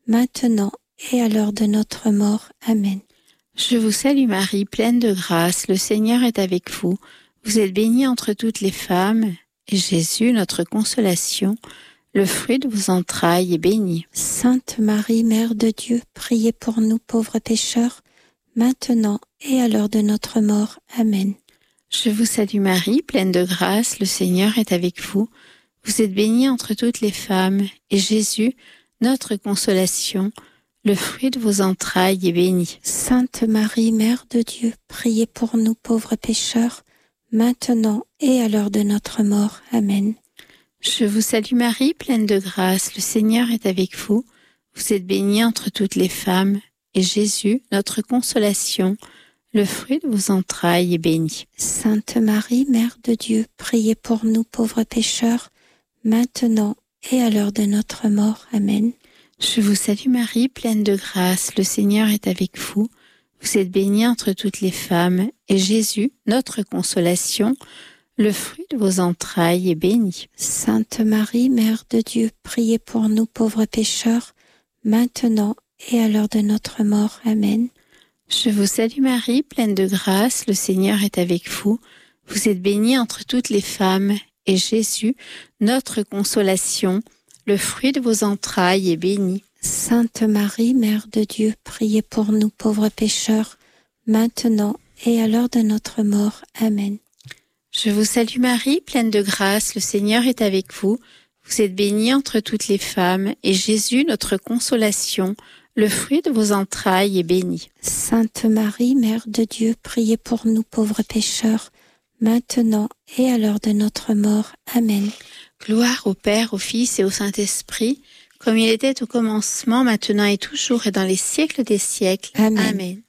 maintenant et à l'heure de notre mort. Amen. Je vous salue Marie, pleine de grâce, le Seigneur est avec vous. Vous êtes bénie entre toutes les femmes, et Jésus, notre consolation, le fruit de vos entrailles, est béni. Sainte Marie, Mère de Dieu, priez pour nous pauvres pécheurs, maintenant et à l'heure de notre mort. Amen. Je vous salue Marie, pleine de grâce, le Seigneur est avec vous. Vous êtes bénie entre toutes les femmes, et Jésus, notre consolation, le fruit de vos entrailles, est béni. Sainte Marie, Mère de Dieu, priez pour nous pauvres pécheurs, maintenant et à l'heure de notre mort. Amen. Je vous salue Marie, pleine de grâce, le Seigneur est avec vous. Vous êtes bénie entre toutes les femmes, et Jésus, notre consolation, le fruit de vos entrailles, est béni. Sainte Marie, Mère de Dieu, priez pour nous pauvres pécheurs, maintenant et à l'heure de notre mort. Amen. Je vous salue Marie, pleine de grâce, le Seigneur est avec vous. Vous êtes bénie entre toutes les femmes, et Jésus, notre consolation, le fruit de vos entrailles, est béni. Sainte Marie, Mère de Dieu, priez pour nous pauvres pécheurs, maintenant et à l'heure de notre mort. Amen. Je vous salue Marie, pleine de grâce, le Seigneur est avec vous. Vous êtes bénie entre toutes les femmes, et Jésus, notre consolation, le fruit de vos entrailles, est béni. Sainte Marie, Mère de Dieu, priez pour nous pauvres pécheurs, maintenant et à l'heure de notre mort. Amen. Je vous salue Marie, pleine de grâce, le Seigneur est avec vous. Vous êtes bénie entre toutes les femmes, et Jésus, notre consolation, le fruit de vos entrailles, est béni. Sainte Marie, Mère de Dieu, priez pour nous pauvres pécheurs, maintenant et à l'heure de notre mort. Amen. Gloire au Père, au Fils et au Saint-Esprit, comme il était au commencement, maintenant et toujours, et dans les siècles des siècles. Amen. Amen.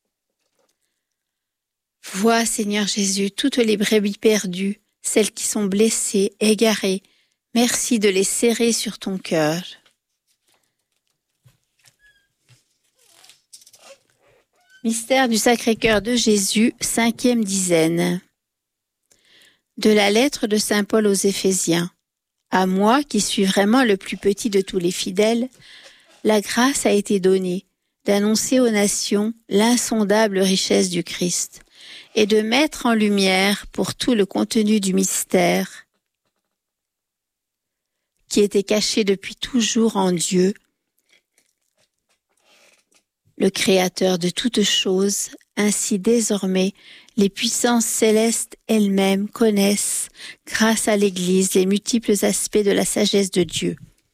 Vois, Seigneur Jésus, toutes les brebis perdues, celles qui sont blessées, égarées. Merci de les serrer sur ton cœur. Mystère du Sacré-Cœur de Jésus, 5e dizaine. De la lettre de saint Paul aux Éphésiens. À moi, qui suis vraiment le plus petit de tous les fidèles, la grâce a été donnée d'annoncer aux nations l'insondable richesse du Christ et de mettre en lumière pour tout le contenu du mystère qui était caché depuis toujours en Dieu, le Créateur de toutes choses. Ainsi désormais, les puissances célestes elles-mêmes connaissent, grâce à l'Église, les multiples aspects de la sagesse de Dieu.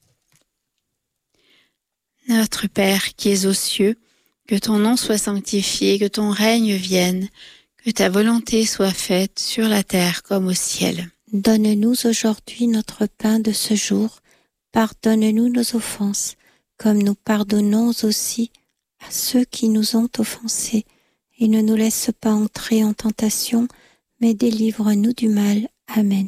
Notre Père qui es aux cieux, que ton nom soit sanctifié, que ton règne vienne, que ta volonté soit faite sur la terre comme au ciel. Donne-nous aujourd'hui notre pain de ce jour. Pardonne-nous nos offenses, comme nous pardonnons aussi à ceux qui nous ont offensés. Et ne nous laisse pas entrer en tentation, mais délivre-nous du mal. Amen.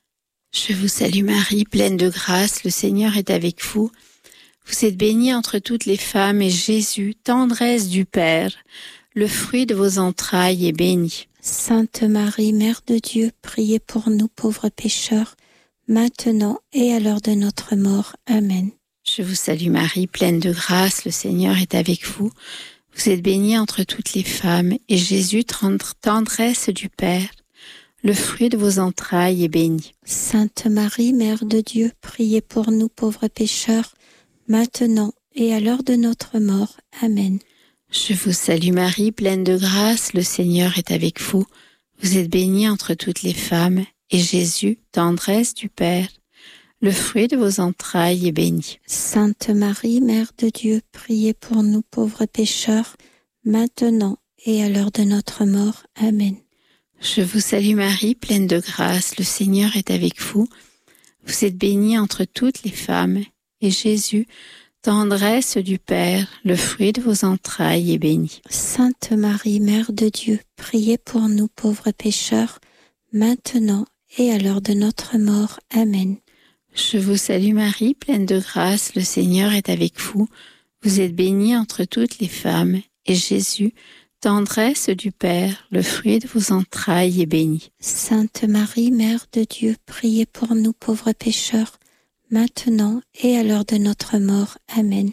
Je vous salue Marie, pleine de grâce, le Seigneur est avec vous. Vous êtes bénie entre toutes les femmes, et Jésus, tendresse du Père, le fruit de vos entrailles, est béni. Sainte Marie, Mère de Dieu, priez pour nous pauvres pécheurs, maintenant et à l'heure de notre mort. Amen. Je vous salue Marie, pleine de grâce, le Seigneur est avec vous. Vous êtes bénie entre toutes les femmes, et Jésus, tendresse du Père, le fruit de vos entrailles, est béni. Sainte Marie, Mère de Dieu, priez pour nous pauvres pécheurs, maintenant et à l'heure de notre mort. Amen. Je vous salue Marie, pleine de grâce, le Seigneur est avec vous. Vous êtes bénie entre toutes les femmes, et Jésus, tendresse du Père, le fruit de vos entrailles, est béni. Sainte Marie, Mère de Dieu, priez pour nous pauvres pécheurs, maintenant et à l'heure de notre mort. Amen. Je vous salue Marie, pleine de grâce, le Seigneur est avec vous. Vous êtes bénie entre toutes les femmes, et Jésus, tendresse du Père, le fruit de vos entrailles, est béni. Sainte Marie, Mère de Dieu, priez pour nous pauvres pécheurs, maintenant et à l'heure de notre mort. Amen. Je vous salue Marie, pleine de grâce, le Seigneur est avec vous. Vous êtes bénie entre toutes les femmes, et Jésus, tendresse du Père, le fruit de vos entrailles, est béni. Sainte Marie, Mère de Dieu, priez pour nous pauvres pécheurs, maintenant et à l'heure de notre mort. Amen.